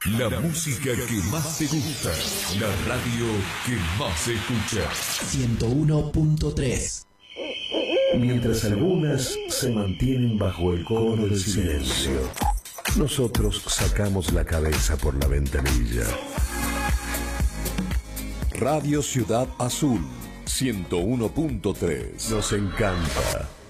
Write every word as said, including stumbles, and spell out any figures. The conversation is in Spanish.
La música que más te gusta. La radio que más se escucha. ciento uno punto tres. Mientras algunas se mantienen bajo el cono del silencio, nosotros sacamos la cabeza por la ventanilla. Radio Ciudad Azul, ciento uno punto tres. Nos encanta